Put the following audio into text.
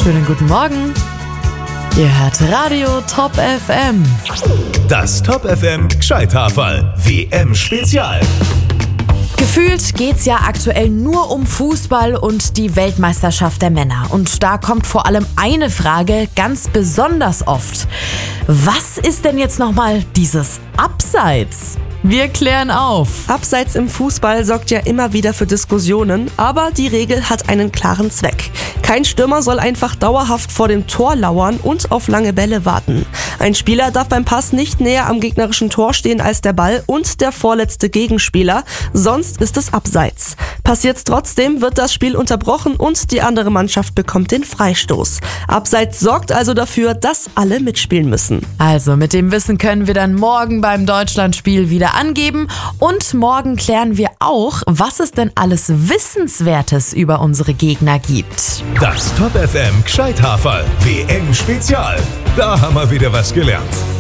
Schönen guten Morgen. Ihr hört Radio Top FM. Das Top FM Gscheithaferl WM-Spezial. Gefühlt geht's ja aktuell nur um Fußball und die Weltmeisterschaft der Männer. Und da kommt vor allem eine Frage ganz besonders oft. Was ist denn jetzt nochmal dieses Abseits? Wir klären auf. Abseits im Fußball sorgt ja immer wieder für Diskussionen, aber die Regel hat einen klaren Zweck. Kein Stürmer soll einfach dauerhaft vor dem Tor lauern und auf lange Bälle warten. Ein Spieler darf beim Pass nicht näher am gegnerischen Tor stehen als der Ball und der vorletzte Gegenspieler, sonst ist es Abseits. Passiert's trotzdem, wird das Spiel unterbrochen und die andere Mannschaft bekommt den Freistoß. Abseits sorgt also dafür, dass alle mitspielen müssen. Also mit dem Wissen können wir dann morgen beim Deutschlandspiel wieder angeben und morgen klären wir auch, was es denn alles Wissenswertes über unsere Gegner gibt. Das Top FM Gscheithaferl WM-Spezial. Da haben wir wieder was gelernt.